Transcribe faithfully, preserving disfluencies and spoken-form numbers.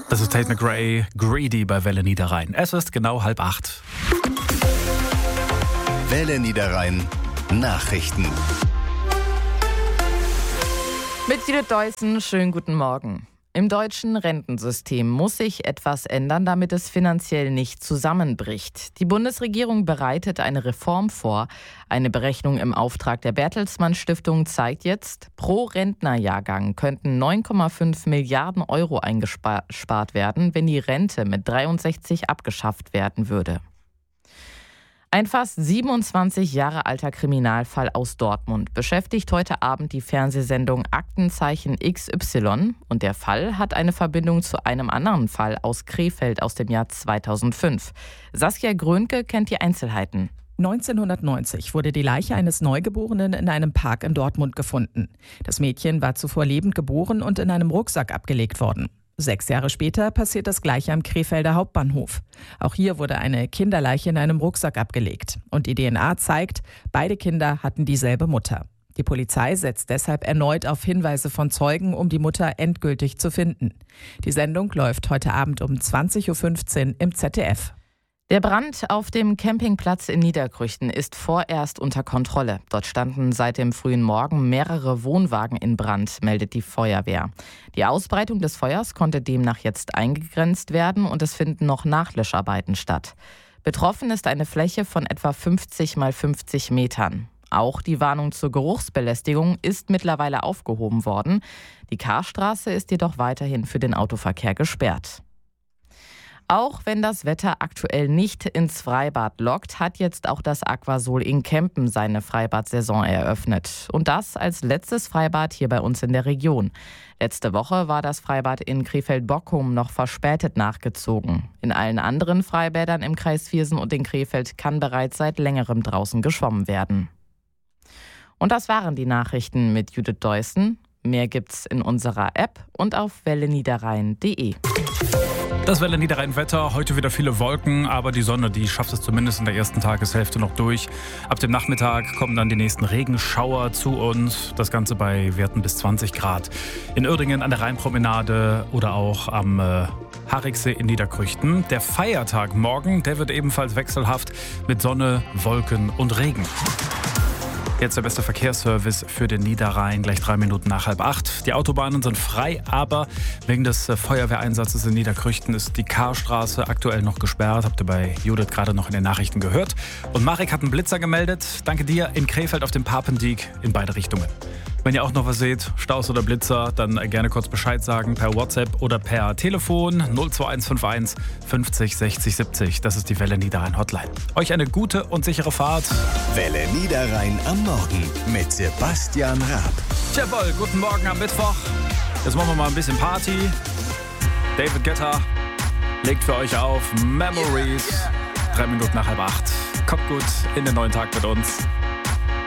Das ist Tate McRae, Greedy bei Welle Niederrhein. Es ist genau halb acht. Welle Niederrhein Nachrichten. Mit Judith Deussen, schönen guten Morgen. Im deutschen Rentensystem muss sich etwas ändern, damit es finanziell nicht zusammenbricht. Die Bundesregierung bereitet eine Reform vor. Eine Berechnung im Auftrag der Bertelsmann Stiftung zeigt jetzt, pro Rentnerjahrgang könnten neun Komma fünf Milliarden Euro eingespart werden, wenn die Rente mit dreiundsechzig abgeschafft werden würde. Ein fast siebenundzwanzig Jahre alter Kriminalfall aus Dortmund beschäftigt heute Abend die Fernsehsendung Aktenzeichen X Y. Und der Fall hat eine Verbindung zu einem anderen Fall aus Krefeld aus dem Jahr zweitausendfünf. Saskia Grönke kennt die Einzelheiten. neunzehnhundertneunzig wurde die Leiche eines Neugeborenen in einem Park in Dortmund gefunden. Das Mädchen war zuvor lebend geboren und in einem Rucksack abgelegt worden. Sechs Jahre später passiert das Gleiche am Krefelder Hauptbahnhof. Auch hier wurde eine Kinderleiche in einem Rucksack abgelegt. Und die D N A zeigt, beide Kinder hatten dieselbe Mutter. Die Polizei setzt deshalb erneut auf Hinweise von Zeugen, um die Mutter endgültig zu finden. Die Sendung läuft heute Abend um zwanzig Uhr fünfzehn im Z D F. Der Brand auf dem Campingplatz in Niederkrüchten ist vorerst unter Kontrolle. Dort standen seit dem frühen Morgen mehrere Wohnwagen in Brand, meldet die Feuerwehr. Die Ausbreitung des Feuers konnte demnach jetzt eingegrenzt werden und es finden noch Nachlöscharbeiten statt. Betroffen ist eine Fläche von etwa fünfzig mal fünfzig Metern. Auch die Warnung zur Geruchsbelästigung ist mittlerweile aufgehoben worden. Die Karstraße ist jedoch weiterhin für den Autoverkehr gesperrt. Auch wenn das Wetter aktuell nicht ins Freibad lockt, hat jetzt auch das Aquasol in Kempen seine Freibad-Saison eröffnet. Und das als letztes Freibad hier bei uns in der Region. Letzte Woche war das Freibad in Krefeld-Bockum noch verspätet nachgezogen. In allen anderen Freibädern im Kreis Viersen und in Krefeld kann bereits seit längerem draußen geschwommen werden. Und das waren die Nachrichten mit Judith Deussen. Mehr gibt's in unserer App und auf welle niederrhein punkt de. Das Welle Niederrhein-Wetter, heute wieder viele Wolken, aber die Sonne, die schafft es zumindest in der ersten Tageshälfte noch durch. Ab dem Nachmittag kommen dann die nächsten Regenschauer zu uns, das Ganze bei Werten bis zwanzig Grad. In Uerdingen an der Rheinpromenade oder auch am äh, Hariksee in Niederkrüchten. Der Feiertag morgen, der wird ebenfalls wechselhaft mit Sonne, Wolken und Regen. Jetzt der beste Verkehrsservice für den Niederrhein, gleich drei Minuten nach halb acht. Die Autobahnen sind frei, aber wegen des Feuerwehreinsatzes in Niederkrüchten ist die Karstraße aktuell noch gesperrt. Habt ihr bei Judith gerade noch in den Nachrichten gehört. Und Marek hat einen Blitzer gemeldet. Danke dir, in Krefeld auf dem Papendiek in beide Richtungen. Wenn ihr auch noch was seht, Staus oder Blitzer, dann gerne kurz Bescheid sagen per WhatsApp oder per Telefon null zwei eins fünf eins fünfzig sechzig siebzig. Das ist die Welle Niederrhein Hotline. Euch eine gute und sichere Fahrt. Welle Niederrhein am Morgen mit Sebastian Raab. Jawohl, guten Morgen am Mittwoch. Jetzt machen wir mal ein bisschen Party. David Guetta legt für euch auf Memories. Drei Minuten nach halb acht. Kommt gut in den neuen Tag mit uns.